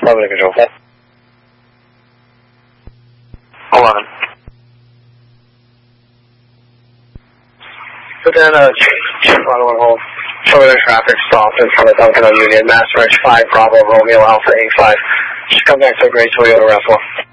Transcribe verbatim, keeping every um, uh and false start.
Bravo control. eleven. Put down a Bravo one hold. Show me the traffic stop in front of Duncan on Union. Mass Ranch five, Bravo, Romeo, Alpha eight five. Just come back to a gray Toyota RAV four.